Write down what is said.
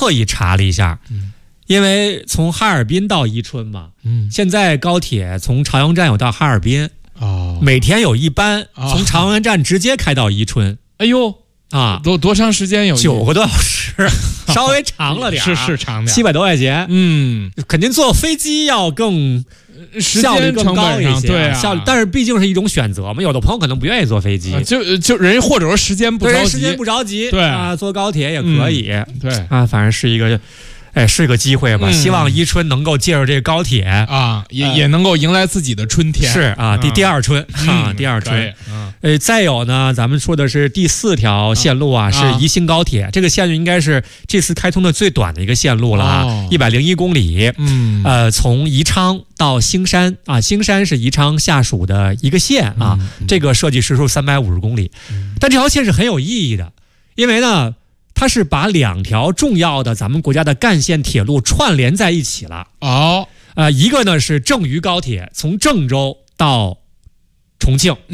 特意查了一下，因为从哈尔滨到宜春嘛，现在高铁从朝阳站有到哈尔滨，每天有一班从朝阳站直接开到宜春。 哎呦啊，多长时间有 ？9个多小时，稍微长了点， 是长点 ，700多块钱。 肯定坐飞机要更效率更高一些， 对啊， 效率，但是毕竟是一种选择嘛。有的朋友可能不愿意坐飞机， 就人或者说时间不着急， 对啊，坐高铁也可以， 对啊，反正是一个。是个机会吧，希望宜春能够借着这个高铁啊，也能够迎来自己的春天。 是啊，第二春啊，第二春。再有呢，咱们说的是第4条线路啊，是宜兴高铁。这个线路应该是这次开通的最短的一个线路了啊，101公里。从宜昌到兴山啊，兴山是宜昌下属的一个县啊，这个设计时速350公里。但这条线是很有意义的，因为呢。它是把2条重要的咱们国家的干线铁路串联在一起了。一个呢是郑渝高铁，从郑州到重庆。